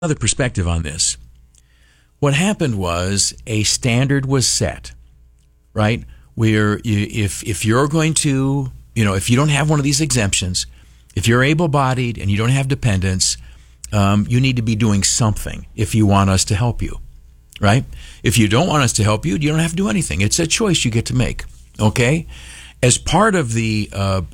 another perspective on this. What happened was a standard was set, right? Where if you're going to, if you don't have one of these exemptions, if you're able-bodied and you don't have dependents, you need to be doing something if you want us to help you, right? If you don't want us to help you, you don't have to do anything. It's a choice you get to make, okay? As part of the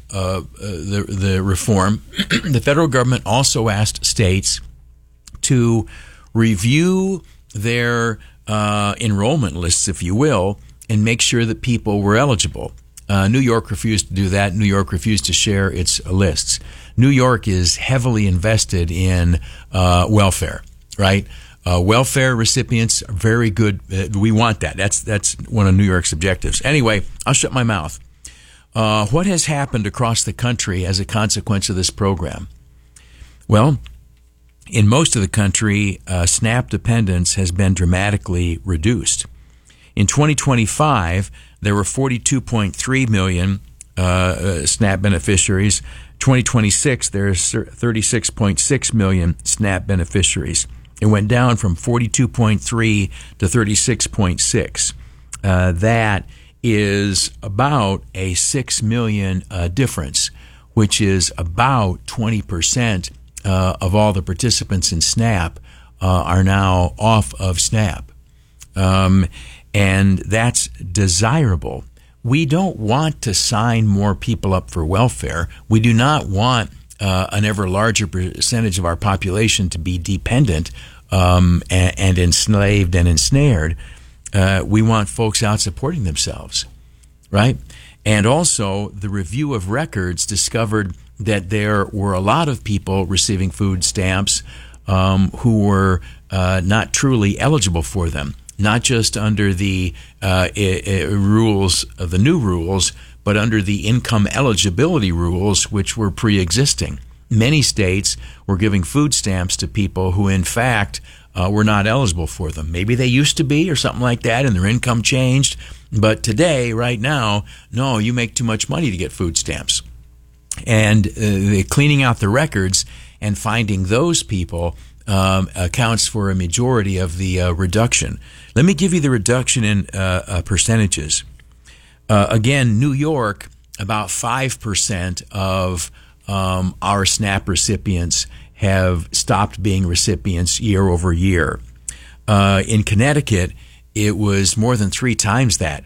reform, the federal government also asked states to review their enrollment lists, if you will, and make sure that people were eligible. New York refused to do that. New York refused to share its lists. New York is heavily invested in welfare, right? Welfare recipients are very good. We want that. That's one of New York's objectives. Anyway, I'll shut my mouth. What has happened across the country as a consequence of this program? Well, in most of the country, SNAP dependence has been dramatically reduced. In 2025, there were 42.3 million SNAP beneficiaries. 2026, there's 36.6 million SNAP beneficiaries. It went down from 42.3 to 36.6. That is about a 6 million difference, which is about 20% of all the participants in SNAP are now off of SNAP. And that's desirable. We don't want to sign more people up for welfare. We do not want an ever larger percentage of our population to be dependent and enslaved and ensnared. We want folks out supporting themselves, right? And also, the review of records discovered that there were a lot of people receiving food stamps who were not truly eligible for them, not just under the rules of the new rules, but under the income eligibility rules, which were pre-existing. Many states were giving food stamps to people who, in fact, were not eligible for them. Maybe they used to be or something like that, and their income changed. But today, right now, no, you make too much money to get food stamps. And cleaning out the records and finding those people accounts for a majority of the reduction. Let me give you the reduction in percentages. Again, New York, about 5% of our SNAP recipients have stopped being recipients year over year. In Connecticut, it was more than 3 times that,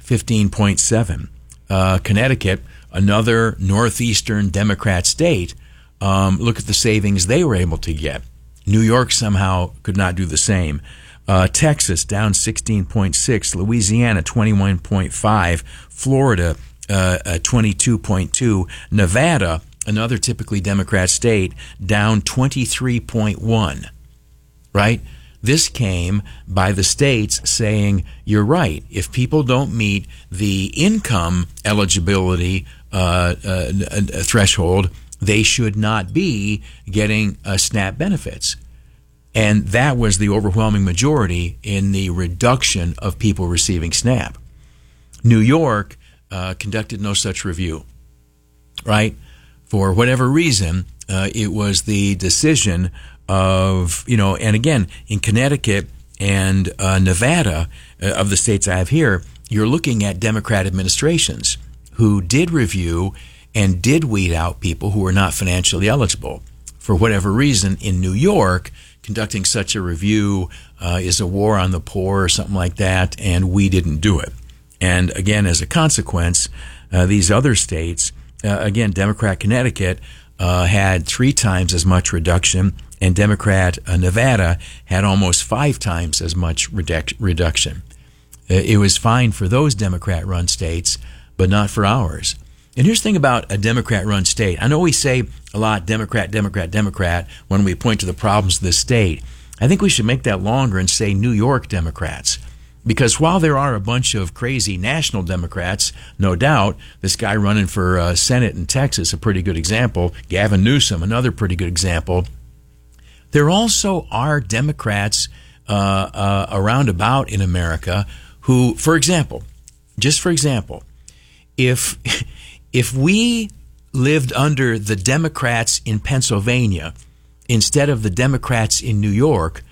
15.7. Connecticut, another northeastern Democrat state, look at the savings they were able to get. New York somehow could not do the same. Texas, down 16.6. Louisiana, 21.5. Florida, 22.2. Nevada, another typically Democrat state, down 23.1. Right? This came by the states saying, you're right, if people don't meet the income eligibility threshold, they should not be getting SNAP benefits. And that was the overwhelming majority in the reduction of people receiving SNAP. New York conducted no such review, right? For whatever reason, it was the decision of, and again, in Connecticut and Nevada, of the states I have here, you're looking at Democrat administrations who did review and did weed out people who were not financially eligible. For whatever reason, in New York, conducting such a review is a war on the poor or something like that, and we didn't do it. And again, as a consequence, these other states, again, Democrat Connecticut had 3 times as much reduction, and Democrat Nevada had almost 5 times as much reduction. It was fine for those Democrat-run states, but not for ours. And here's the thing about a Democrat-run state. I know we say a lot, Democrat, Democrat, Democrat, when we point to the problems of the state. I think we should make that longer and say New York Democrats. Because while there are a bunch of crazy national Democrats, no doubt, this guy running for Senate in Texas, a pretty good example, Gavin Newsom, another pretty good example, there also are Democrats around about in America who, for example, if we lived under the Democrats in Pennsylvania instead of the Democrats in New York,